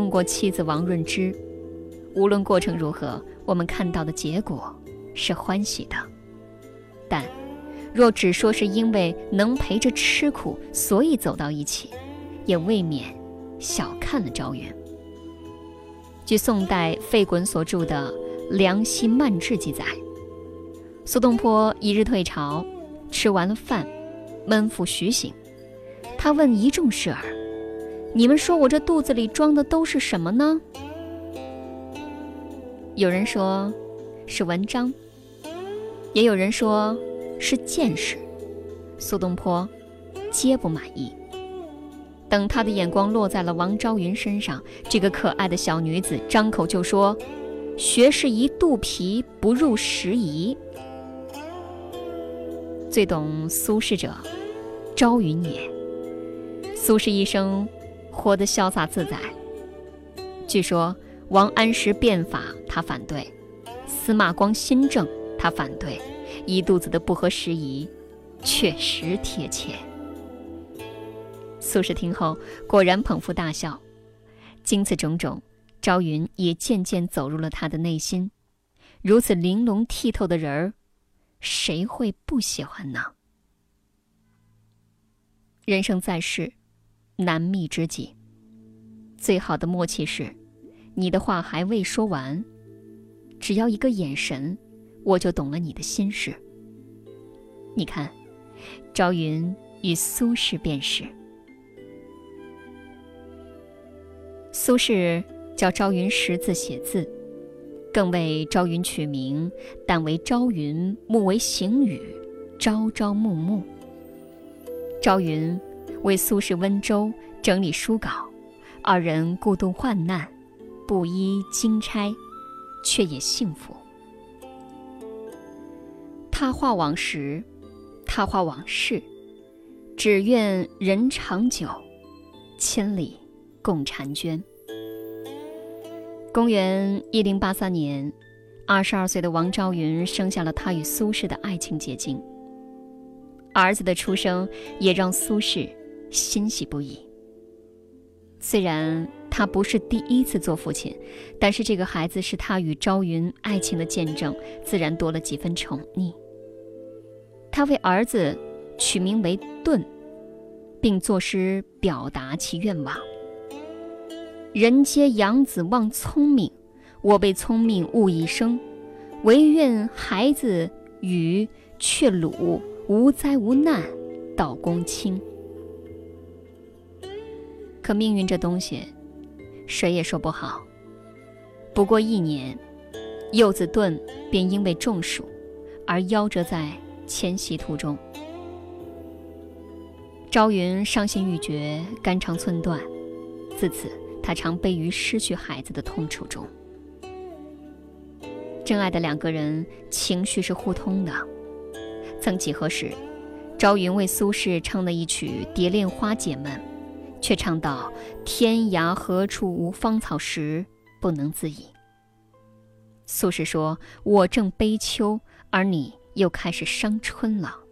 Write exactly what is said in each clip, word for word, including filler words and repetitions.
过妻子王润之。无论过程如何，我们看到的结果是欢喜的。但若只说是因为能陪着吃苦，所以走到一起，也未免小看了朝云。据宋代费衮所著的《梁溪漫志》记载，苏东坡一日退朝，吃完了饭，闷腹徐行。他问一众侍儿：“你们说我这肚子里装的都是什么呢？”有人说是文章，也有人说是见识。苏东坡皆不满意。等他的眼光落在了王昭云身上，这个可爱的小女子张口就说：“学是一肚皮，不入时宜。”最懂苏轼者，昭云也。苏轼一生活得潇洒自在。据说王安石变法他反对，司马光新政他反对，一肚子的不合时宜，确实贴切。苏轼听后果然捧腹大笑。经此种种，昭云也渐渐走入了他的内心。如此玲珑剔透的人儿，谁会不喜欢呢？人生在世，难觅知己，最好的默契是，你的话还未说完，只要一个眼神，我就懂了你的心事。你看，昭云与苏轼便是。苏轼教昭云识字写字，更为昭云取名，但为朝云，暮为行雨，朝朝暮暮。昭云为苏轼温州，整理书稿，二人共度患难，不依经差，却也幸福。他话往时，他话往事，只愿人长久，千里共婵娟。公元一零八三年，二十二岁的王昭云生下了他与苏轼的爱情结晶。儿子的出生也让苏轼欣喜不已。虽然他不是第一次做父亲，但是这个孩子是他与昭云爱情的见证，自然多了几分宠溺。他为儿子取名为顿，并作诗表达其愿望：人皆养子望聪明，我被聪明误一生，唯愿孩子与却鲁，无灾无难到公卿。可命运这东西，谁也说不好。不过一年，幼子顿便因为中暑而夭折在迁徙途中。昭云伤心欲绝，肝肠寸断，自此他常悲于失去孩子的痛楚中。真爱的两个人情绪是互通的。曾几何时，昭云为苏轼唱了一曲《蝶恋花》解闷，却唱到天涯何处无芳草时，不能自已。苏轼说：我正悲秋，而你又开始伤春了。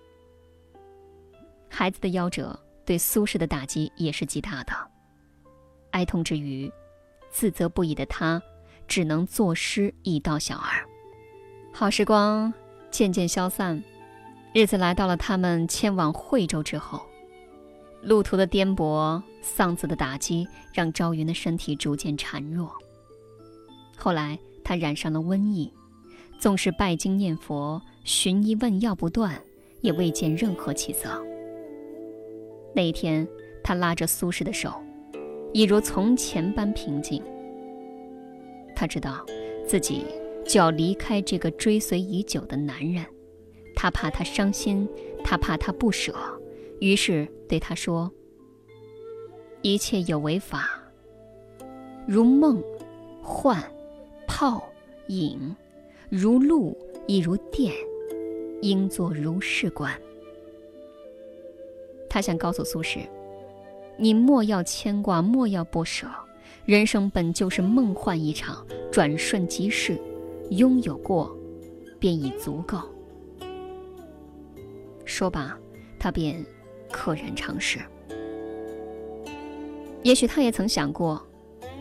孩子的夭折对苏轼的打击也是极大的。哀痛之余，自责不已的他只能作诗以悼小儿。好时光渐渐消散，日子来到了他们迁往惠州之后。路途的颠簸，丧子的打击，让昭云的身体逐渐孱弱。后来他染上了瘟疫，纵使拜经念佛，寻医问药不断，也未见任何起色。那一天，他拉着苏轼的手，一如从前般平静。他知道自己就要离开这个追随已久的男人，他怕他伤心，他怕他不舍，于是对他说：一切有为法，如梦幻泡影，如露亦如电，应作如是观。他想告诉苏轼，你莫要牵挂，莫要不舍，人生本就是梦幻一场，转瞬即逝，拥有过便已足够。说罢，他便溘然长逝。也许他也曾想过，